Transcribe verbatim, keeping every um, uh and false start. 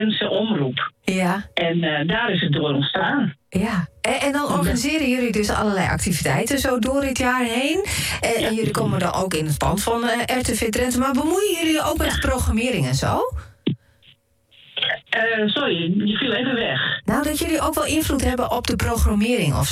omroep. Ja. En uh, daar is het door ontstaan. Ja. En, en dan organiseren jullie dus allerlei activiteiten zo door het jaar heen. En, ja. en jullie komen dan ook in het pand van uh, R T V Drenthe. Maar bemoeien jullie je ook met ja. programmering en zo? Uh, sorry, je viel even weg. Nou, dat jullie ook wel invloed hebben op de programmering of